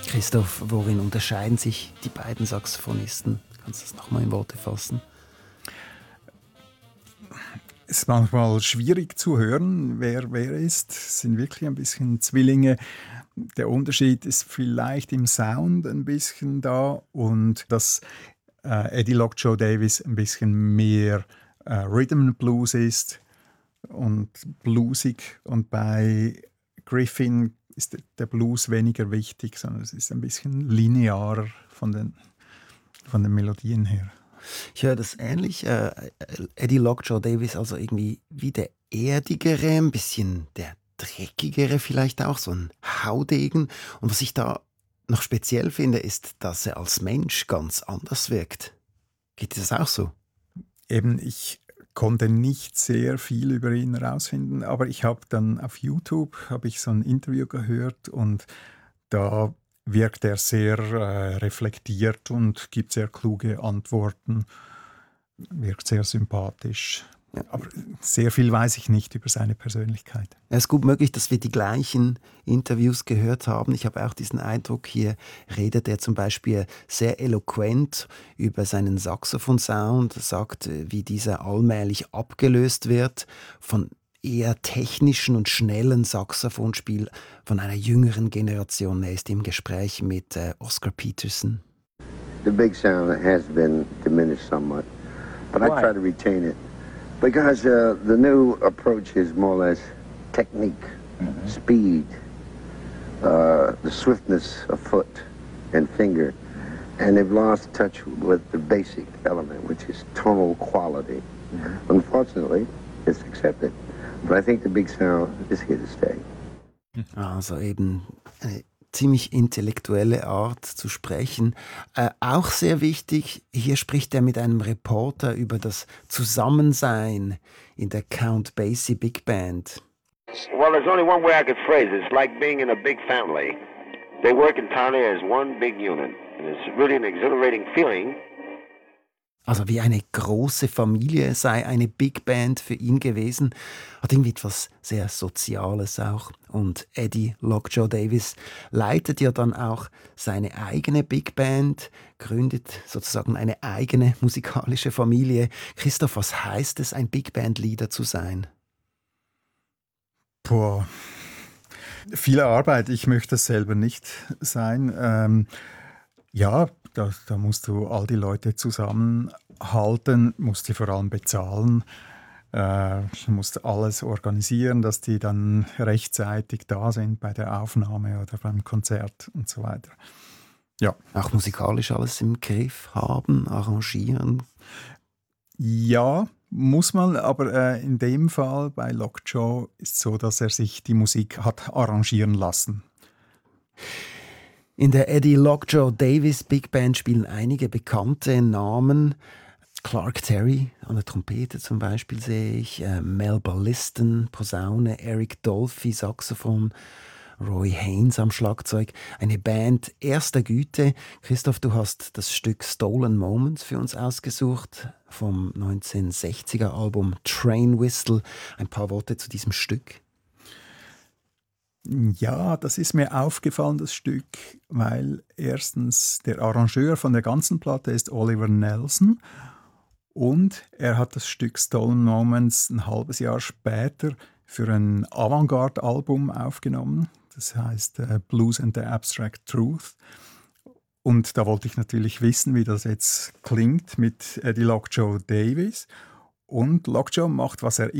Christoph, worin unterscheiden sich die beiden Saxophonisten? Kannst du das nochmal in Worte fassen? Es ist manchmal schwierig zu hören, wer ist. Es sind wirklich ein bisschen Zwillinge. Der Unterschied ist vielleicht im Sound ein bisschen da und dass Eddie Lockjaw Davis ein bisschen mehr Rhythm and Blues ist und bluesig, und bei Griffin ist der Blues weniger wichtig, sondern es ist ein bisschen linearer von den Melodien her. Ich höre das ähnlich. Eddie Lockjaw Davis, also irgendwie wie der erdigere, ein bisschen der dreckigere vielleicht auch, so ein Haudegen. Und was ich da noch speziell finde, ist, dass er als Mensch ganz anders wirkt. Geht dir das auch so? Eben, ich konnte nicht sehr viel über ihn herausfinden, aber ich habe dann auf YouTube so ein Interview gehört und da wirkt er sehr reflektiert und gibt sehr kluge Antworten, wirkt sehr sympathisch. Ja. Aber sehr viel weiß ich nicht über seine Persönlichkeit. Es ist gut möglich, dass wir die gleichen Interviews gehört haben. Ich habe auch diesen Eindruck, hier redet er zum Beispiel sehr eloquent über seinen Saxophonsound, sagt, wie dieser allmählich abgelöst wird von eher technischen und schnellen Saxophonspiel von einer jüngeren Generation. Er ist im Gespräch mit Oscar Peterson. The big sound has been diminished somewhat, but I try to retain it. Because the new approach is more or less technique, speed, the swiftness of foot and finger. And they've lost touch with the basic element, which is tonal quality. Unfortunately, it's accepted. But I think the big sound is here to stay. Also eben eine ziemlich intellektuelle Art zu sprechen. Auch sehr wichtig, hier spricht er mit einem Reporter über das Zusammensein in der Count Basie Big Band. Well, there's only one way I could phrase it. It's like being in a big family. They work entirely as one big unit. And it's really an exhilarating feeling. Also wie eine große Familie sei eine Big Band für ihn gewesen. Hat irgendwie etwas sehr Soziales auch. Und Eddie Lockjaw Davis leitet ja dann auch seine eigene Big Band, gründet sozusagen eine eigene musikalische Familie. Christoph, was heißt es, ein Big Band Leader zu sein? Boah, viel Arbeit. Ich möchte es selber nicht sein. Da musst du all die Leute zusammenhalten, musst sie vor allem bezahlen, du musst alles organisieren, dass die dann rechtzeitig da sind bei der Aufnahme oder beim Konzert und so weiter. Ja. Auch musikalisch alles im Griff haben, arrangieren? Ja, muss man, aber in dem Fall bei Lockjaw ist es so, dass er sich die Musik hat arrangieren lassen. In der Eddie Lockjaw Davis Big Band spielen einige bekannte Namen. Clark Terry an der Trompete zum Beispiel sehe ich, Melba Liston, Posaune, Eric Dolphy, Saxophon, Roy Haynes am Schlagzeug. Eine Band erster Güte. Christoph, du hast das Stück Stolen Moments für uns ausgesucht vom 1960er Album Train Whistle. Ein paar Worte zu diesem Stück. Ja, das ist mir aufgefallen, das Stück, weil erstens der Arrangeur von der ganzen Platte ist Oliver Nelson und er hat das Stück Stolen Moments ein halbes Jahr später für ein Avantgarde-Album aufgenommen. Das heißt Blues and the Abstract Truth. Und da wollte ich natürlich wissen, wie das jetzt klingt mit Eddie Lockjaw Davis. Und Lockjaw macht, was er